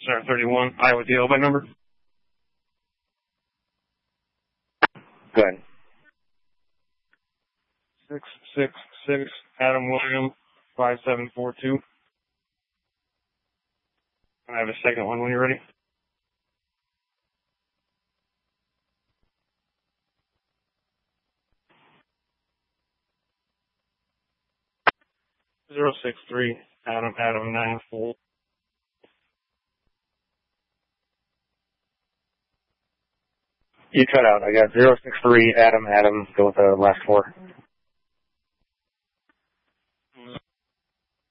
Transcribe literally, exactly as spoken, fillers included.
Star thirty-one, Iowa D L by number. Go ahead. Six six six Adam William five seven four two. I have a second one when you're ready. Zero six three Adam Adam nine four. You cut out. I got zero six three Adam Adam. Go with the last four.